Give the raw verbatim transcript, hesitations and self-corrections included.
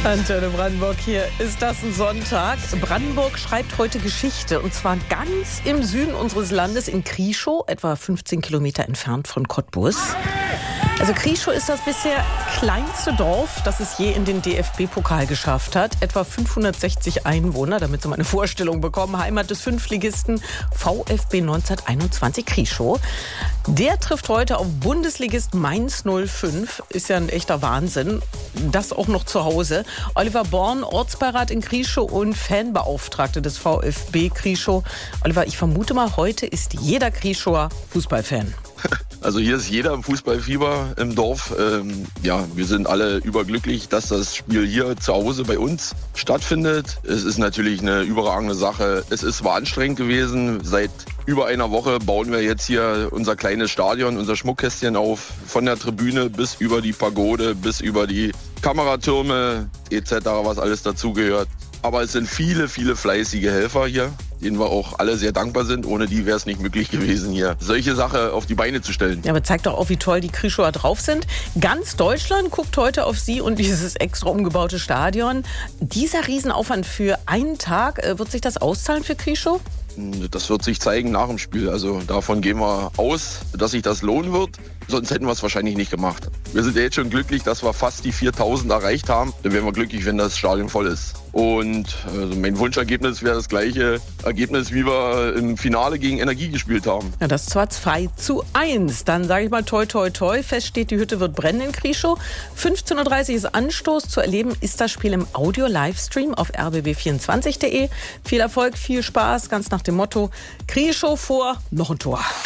Antenne Brandenburg, hier ist das ein Sonntag. Brandenburg schreibt heute Geschichte und zwar ganz im Süden unseres Landes in Krieschow, etwa fünfzehn Kilometer entfernt von Cottbus. Also Krieschow ist das bisher kleinste Dorf, das es je in den D F B-Pokal geschafft hat. Etwa fünfhundertsechzig Einwohner, damit Sie mal eine Vorstellung bekommen. Heimat des Fünftligisten VfB neunzehnhunderteinundzwanzig Krieschow. Der trifft heute auf Bundesligist Mainz null fünf. Ist ja ein echter Wahnsinn. Das auch noch zu Hause. Oliver Born, Ortsbeirat in Krieschow und Fanbeauftragte des VfB Krieschow. Oliver, ich vermute mal, heute ist jeder Krieschower Fußballfan. Also hier ist jeder im Fußballfieber im Dorf. Ähm, ja, wir sind alle überglücklich, dass das Spiel hier zu Hause bei uns stattfindet. Es ist natürlich eine überragende Sache. Es ist zwar anstrengend gewesen. Seit über einer Woche bauen wir jetzt hier unser kleines Stadion, unser Schmuckkästchen auf. Von der Tribüne bis über die Pagode, bis über die Kameratürme et cetera, was alles dazugehört. Aber es sind viele, viele fleißige Helfer hier, denen wir auch alle sehr dankbar sind. Ohne die wäre es nicht möglich gewesen, hier solche Sache auf die Beine zu stellen. Ja, aber zeigt doch auch, wie toll die Krieschower drauf sind. Ganz Deutschland guckt heute auf Sie und dieses extra umgebaute Stadion. Dieser Riesenaufwand für einen Tag, wird sich das auszahlen für Krieschow? Das wird sich zeigen nach dem Spiel. Also davon gehen wir aus, dass sich das lohnen wird. Sonst hätten wir es wahrscheinlich nicht gemacht. Wir sind ja jetzt schon glücklich, dass wir fast die viertausend erreicht haben. Dann wären wir glücklich, wenn das Stadion voll ist. Und also mein Wunschergebnis wäre das gleiche Ergebnis, wie wir im Finale gegen Energie gespielt haben. Ja, das zwar zwei zu eins. Dann sage ich mal toi toi toi. Fest steht, die Hütte wird brennen in Krieschow. fünfzehn Uhr dreißig ist Anstoß. Zu erleben ist das Spiel im Audio-Livestream auf r b b vierundzwanzig punkt de. Viel Erfolg, viel Spaß, ganz nach dem Motto: Krieschow vor, noch ein Tor.